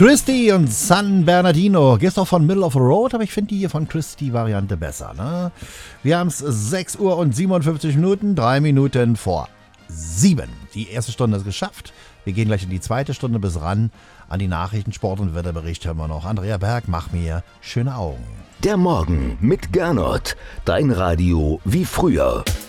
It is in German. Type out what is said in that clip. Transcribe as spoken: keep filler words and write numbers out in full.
Christy und San Bernardino. Gehst doch von Middle of the Road, aber ich finde die hier von Christy-Variante besser. Ne? Wir haben es sechs Uhr und siebenundfünfzig Minuten, drei Minuten vor sieben. Die erste Stunde ist geschafft. Wir gehen gleich in die zweite Stunde bis ran. An die Nachrichten, Sport und Wetterbericht hören wir noch. Andrea Berg, mach mir schöne Augen. Der Morgen mit Gernot. Dein Radio wie früher.